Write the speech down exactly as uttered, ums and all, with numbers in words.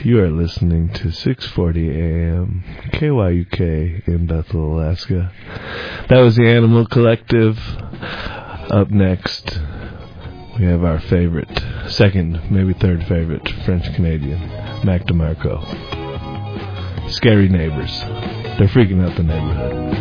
You are listening to six forty A M K Y U K in Bethel, Alaska. That was the Animal Collective. Up next, we have our favorite, second, maybe third favorite, French-Canadian, Mac DeMarco. Scary Neighbors. They're freaking out the neighborhood.